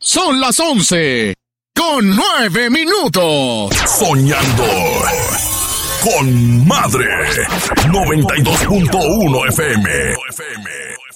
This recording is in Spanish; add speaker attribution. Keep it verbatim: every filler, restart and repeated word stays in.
Speaker 1: Son las once con nueve minutos.
Speaker 2: Soñando con Madre noventa y dos punto uno F M.